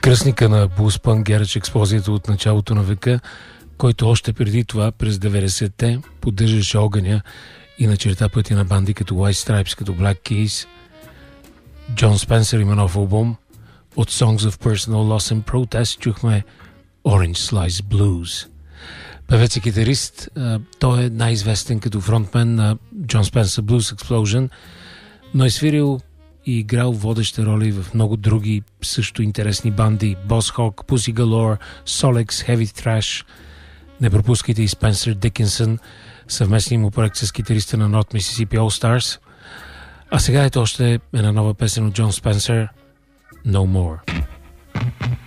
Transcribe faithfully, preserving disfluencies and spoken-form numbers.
кръстника на блузпънк Гараж експлозията от началото на века, който още преди това, през деветдесетте, поддържаше огъня и начерта пътя на банди като White Stripes, като Black Keys. Джон Спенсър има нов албум. От Songs of Personal Loss and Protest чухме Orange Slice Blues. Певец и китарист, той е най-известен като фронтмен на John Spencer Blues Explosion, но е свирил и играл водеща роли в много други също интересни банди: Boss Hog, Pussy Galore, Solex, Heavy Thrash. Не пропускайте и Спенсър Дикинсън, съвместния му проект с китариста на North Mississippi All Stars. А сега ето още една нова песен от Джон Спенсър, No More.